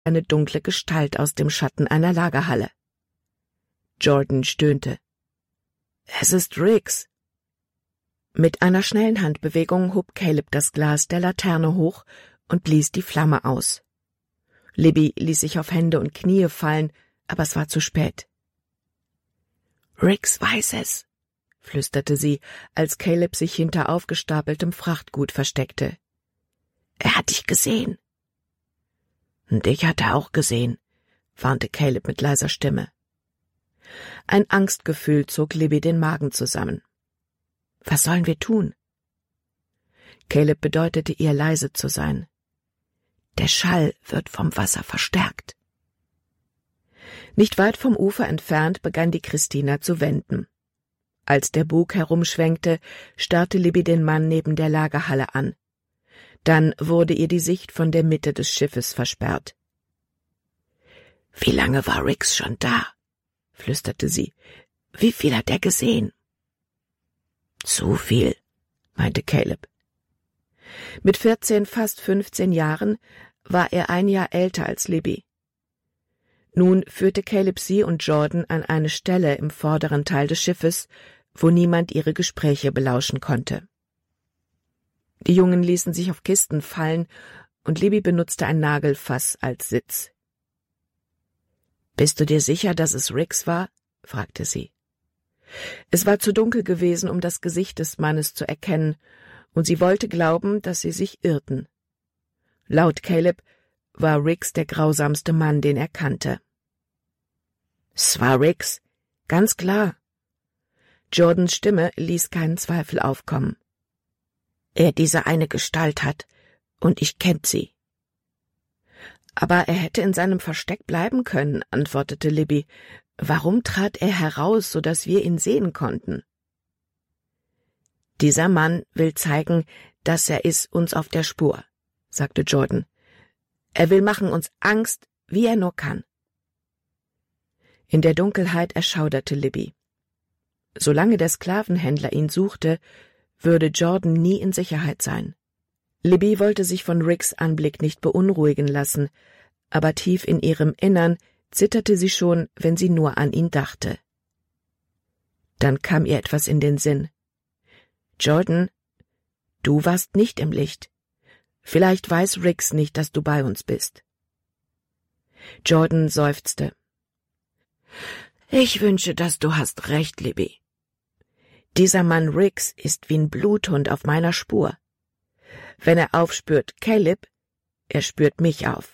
eine dunkle Gestalt aus dem Schatten einer Lagerhalle. Jordan stöhnte. »Es ist Riggs!« Mit einer schnellen Handbewegung hob Caleb das Glas der Laterne hoch und blies die Flamme aus. Libby ließ sich auf Hände und Knie fallen, aber es war zu spät. »Riggs weiß es«, flüsterte sie, als Caleb sich hinter aufgestapeltem Frachtgut versteckte. »Er hat dich gesehen.« »Dich hat er auch gesehen«, warnte Caleb mit leiser Stimme. Ein Angstgefühl zog Libby den Magen zusammen. »Was sollen wir tun?« Caleb bedeutete ihr, leise zu sein. »Der Schall wird vom Wasser verstärkt.« Nicht weit vom Ufer entfernt begann die Christina zu wenden. Als der Bug herumschwenkte, starrte Libby den Mann neben der Lagerhalle an. Dann wurde ihr die Sicht von der Mitte des Schiffes versperrt. »Wie lange war Riggs schon da?« flüsterte sie. »Wie viel hat er gesehen?« »Zu viel«, meinte Caleb. Mit 14, fast 15 Jahren war er ein Jahr älter als Libby. Nun führte Caleb sie und Jordan an eine Stelle im vorderen Teil des Schiffes, wo niemand ihre Gespräche belauschen konnte. Die Jungen ließen sich auf Kisten fallen, und Libby benutzte ein Nagelfass als Sitz. »Bist du dir sicher, dass es Riggs war?« fragte sie. Es war zu dunkel gewesen, um das Gesicht des Mannes zu erkennen, und sie wollte glauben, dass sie sich irrten. Laut Caleb war Riggs der grausamste Mann, den er kannte. »Es war Riggs, ganz klar.« Jordans Stimme ließ keinen Zweifel aufkommen. »Er diese eine Gestalt hat, und ich kennt sie.« »Aber er hätte in seinem Versteck bleiben können«, antwortete Libby. »Warum trat er heraus, so dass wir ihn sehen konnten?« »Dieser Mann will zeigen, dass er ist uns auf der Spur«, sagte Jordan. »Er will machen uns Angst, wie er nur kann.« In der Dunkelheit erschauderte Libby. Solange der Sklavenhändler ihn suchte, würde Jordan nie in Sicherheit sein. Libby wollte sich von Riggs Anblick nicht beunruhigen lassen, aber tief in ihrem Innern zitterte sie schon, wenn sie nur an ihn dachte. Dann kam ihr etwas in den Sinn. »Jordan, du warst nicht im Licht. Vielleicht weiß Riggs nicht, dass du bei uns bist.« Jordan seufzte. »Ich wünsche, dass du hast recht, Libby. Dieser Mann Riggs ist wie ein Bluthund auf meiner Spur. Wenn er aufspürt Caleb, er spürt mich auf.«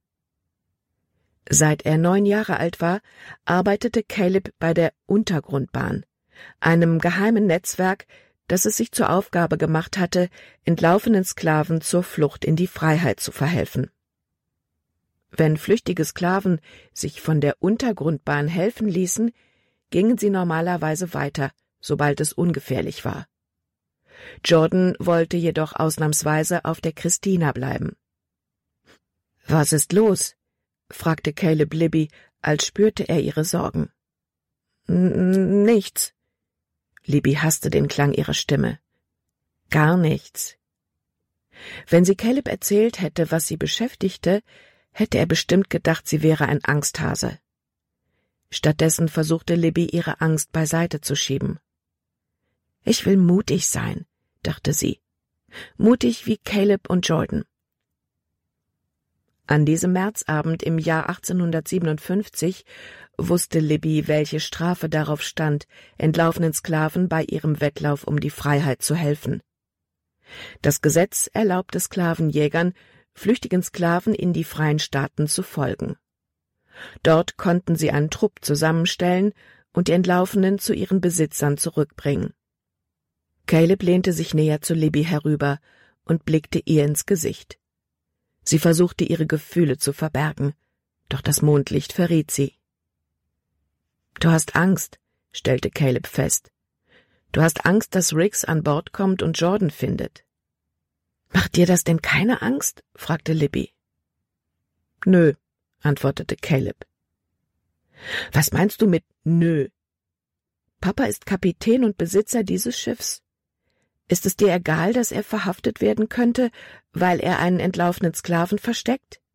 Seit er 9 Jahre alt war, arbeitete Caleb bei der Untergrundbahn, einem geheimen Netzwerk, das es sich zur Aufgabe gemacht hatte, entlaufenen Sklaven zur Flucht in die Freiheit zu verhelfen. Wenn flüchtige Sklaven sich von der Untergrundbahn helfen ließen, gingen sie normalerweise weiter, sobald es ungefährlich war. Jordan wollte jedoch ausnahmsweise auf der Christina bleiben. »Was ist los?« fragte Caleb Libby, als spürte er ihre Sorgen. »Nichts.« Libby hasste den Klang ihrer Stimme. »Gar nichts.« Wenn sie Caleb erzählt hätte, was sie beschäftigte, hätte er bestimmt gedacht, sie wäre ein Angsthase. Stattdessen versuchte Libby, ihre Angst beiseite zu schieben. »Ich will mutig sein«, dachte sie. »Mutig wie Caleb und Jordan.« An diesem Märzabend im Jahr 1857 wusste Libby, welche Strafe darauf stand, entlaufenen Sklaven bei ihrem Wettlauf um die Freiheit zu helfen. Das Gesetz erlaubte Sklavenjägern, flüchtigen Sklaven in die freien Staaten zu folgen. Dort konnten sie einen Trupp zusammenstellen und die Entlaufenen zu ihren Besitzern zurückbringen. Caleb lehnte sich näher zu Libby herüber und blickte ihr ins Gesicht. Sie versuchte, ihre Gefühle zu verbergen, doch das Mondlicht verriet sie. »Du hast Angst«, stellte Caleb fest. »Du hast Angst, dass Riggs an Bord kommt und Jordan findet.« »Macht dir das denn keine Angst?« fragte Libby. »Nö«, antwortete Caleb. »Was meinst du mit nö? Papa ist Kapitän und Besitzer dieses Schiffs. Ist es dir egal, dass er verhaftet werden könnte, weil er einen entlaufenen Sklaven versteckt?«